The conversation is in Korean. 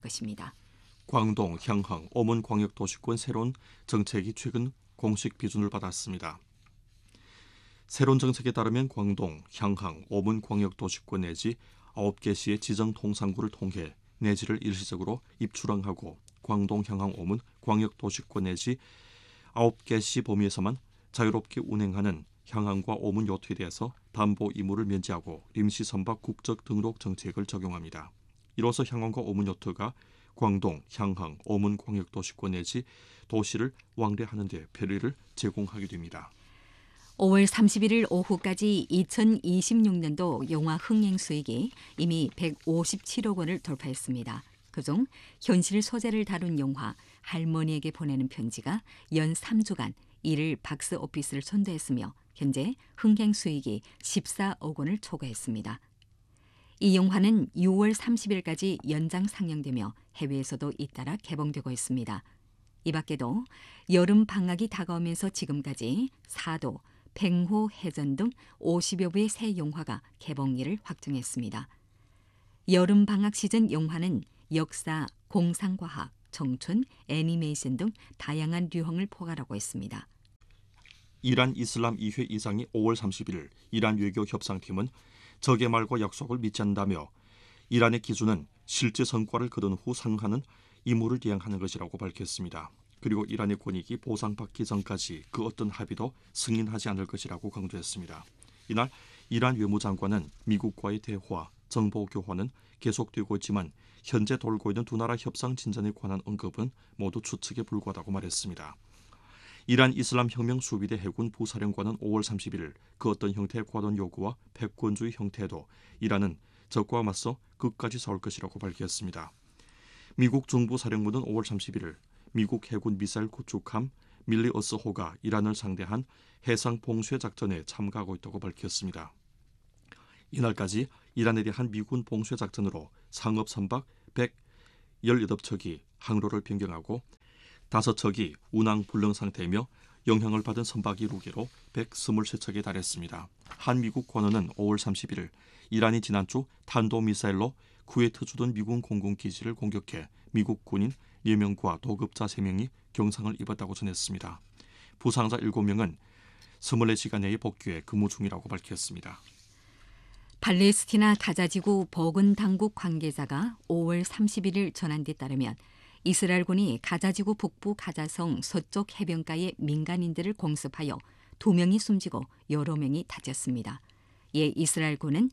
것입니다. 광동, 향항, 오문 광역도시권 새로운 정책이 최근 공식 비준을 받았습니다. 새로운 정책에 따르면 광동, 향항, 오문 광역도시권 내지 9개 시의 지정 통상구를 통해 내지를 일시적으로 입출항하고 광동, 향항, 오문 광역도시권 내지 9개 시 범위에서만 자유롭게 운행하는 향항과 오문 요트에 대해서 담보 의무를 면제하고 임시 선박 국적 등록 정책을 적용합니다. 이로써 향항과 오문 요트가 광동, 향항, 오문 광역도시권 내지 도시를 왕래하는 데 편리를 제공하게 됩니다. 5월 31일 오후까지 2026년도 영화 흥행 수익이 이미 157억 원을 돌파했습니다. 그중 현실 소재를 다룬 영화 할머니에게 보내는 편지가 연 3주간 1일 박스 오피스를 선도했으며 현재 흥행 수익이 14억 원을 초과했습니다. 이 영화는 6월 30일까지 연장 상영되며 해외에서도 잇따라 개봉되고 있습니다. 이 밖에도 여름 방학이 다가오면서 지금까지 사도, 팽호 해전 등 50여 부의 새 영화가 개봉일을 확정했습니다. 여름 방학 시즌 영화는 역사, 공상과학, 청춘, 애니메이션 등 다양한 유형을 포괄하고 있습니다. 이란 이슬람 이회 이장이 5월 30일 이란 외교 협상팀은 적의 말과 약속을 믿지 않는다며 이란의 기준은 실제 성과를 거둔 후 상하는 임무를 이행하는 것이라고 밝혔습니다. 그리고 이란의 권익이 보상받기 전까지 그 어떤 합의도 승인하지 않을 것이라고 강조했습니다. 이날 이란 외무장관은 미국과의 대화, 정보 교환은 계속되고 있지만 현재 돌고 있는 두 나라 협상 진전에 관한 언급은 모두 추측에 불과하다고 말했습니다. 이란 이슬람 혁명 수비대 해군 부사령관은 5월 30일 그 어떤 형태의 과도한 요구와 패권주의 형태에도 이란은 적과 맞서 끝까지 싸울 것이라고 밝혔습니다. 미국 정부사령부는 5월 31일 미국 해군 미사일 구축함 밀리 어스호가 이란을 상대한 해상 봉쇄 작전에 참가하고 있다고 밝혔습니다. 이날까지 이란에 대한 미군 봉쇄 작전으로 상업 선박 118척이 항로를 변경하고 5척이 운항 불능 상태이며 영향을 받은 선박이 루게로 123척에 달했습니다. 한 미국 관원은 5월 31일 이란이 지난주 탄도미사일로 쿠웨이트 주둔 미군 공군기지를 공격해 미국 군인 4명과 도급자 3명이 경상을 입었다고 전했습니다. 부상자 7명은 24시간 내에 복귀해 근무 중이라고 밝혔습니다. 팔레스티나 가자지구 보건 당국 관계자가 5월 31일 전한 데 따르면 이스라엘군이 가자지구 북부 가자성 서쪽 해변가의 민간인들을 공습하여 2명이 숨지고 여러 명이 다쳤습니다. 이에 이스라엘군은